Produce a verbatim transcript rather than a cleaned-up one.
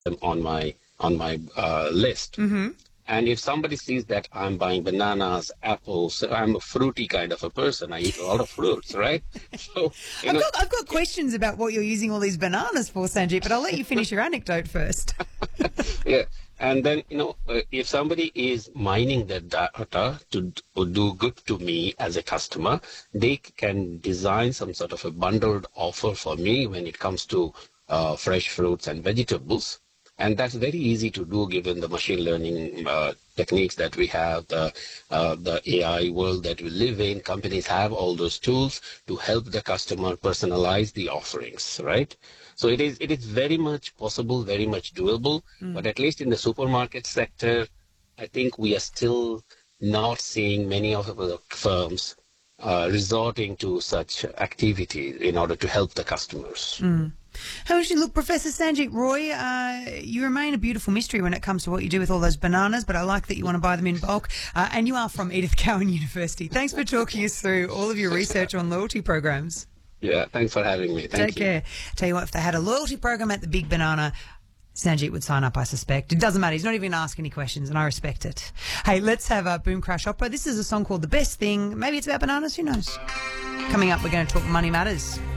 them on my on my uh, list. Mm-hmm. And if somebody sees that I'm buying bananas, apples, I'm a fruity kind of a person. I eat a lot of fruits, right? So, you I've know, got, I've got questions about what you're using all these bananas for, Sanjeet, but I'll let you finish your anecdote first. yeah. And then, you know, uh, if somebody is mining that data to, to do good to me as a customer, they can design some sort of a bundled offer for me when it comes to uh, fresh fruits and vegetables. And that's very easy to do given the machine learning uh, techniques that we have, the, uh, the A I world that we live in. Companies have all those tools to help the customer personalize the offerings, right? So it is it is very much possible, very much doable. Mm. But at least in the supermarket sector, I think we are still not seeing many of the firms uh, resorting to such activities in order to help the customers. Mm. How would you look, Professor Sanjeet Roy? Uh, you remain a beautiful mystery when it comes to what you do with all those bananas, but I like that you want to buy them in bulk. Uh, and you are from Edith Cowan University. Thanks for talking us through all of your research on loyalty programs. Yeah, thanks for having me. Thank Take you. care. Tell you what, if they had a loyalty program at the Big Banana, Sanjeet would sign up, I suspect. It doesn't matter. He's not even going to ask any questions, and I respect it. Hey, let's have a Boom Crash Opera. This is a song called The Best Thing. Maybe it's about bananas. Who knows? Coming up, we're going to talk Money Matters.